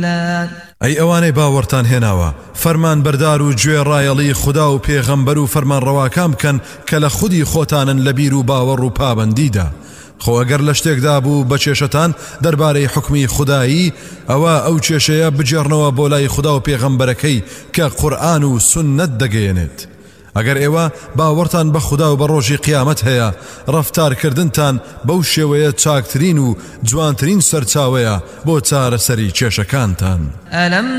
ئەی ئەوانەی باوەڕتان هێناوە فەرمان بەردار و گوێ ڕایەڵی خوددا و پێغەمبەر و فەرمان ڕەواکان بکەن کە لە خودی خۆتانن لە بیر و باوەڕ و پابەندیدا خۆ ئەگەر لە شتێکدا بوو بە کێشەتان دەربارەی حکمی خودایی ئەوە ئەو کێشەیە بجێڕنەوە بۆ لای خوددا و پێغەمبەرەکەی کە قورئان و سوننەت دەگەیەنێت ئەگەر ئێوە باوەڕتان بە خوددا و بە ڕۆژی قیامەت هەیە ڕەفتارکردنتان بەو شێوەیە چاکترین و جوانترین سەرچاوەیە بۆ چارەسەری کێشەکانتان.